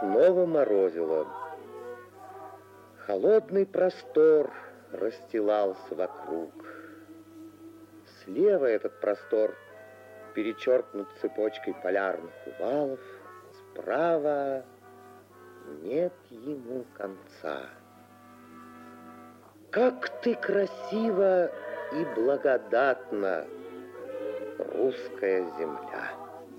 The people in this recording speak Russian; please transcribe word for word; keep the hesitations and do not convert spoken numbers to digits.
снова морозило. Холодный простор расстилался вокруг. Слева этот простор перечеркнут цепочкой полярных увалов, справа нет ему конца. Как ты красива и благодатна, русская земля!